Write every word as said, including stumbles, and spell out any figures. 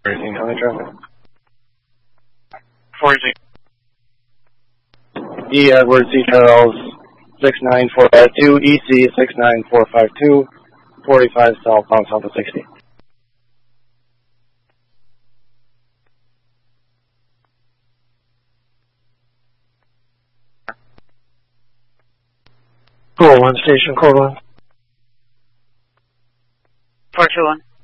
Racing County traffic. forty. E. Edward C. Charles, six nine four five two, E C six nine four five two, forty-five southbound south of sixty. Cool, one station, code one. four two one.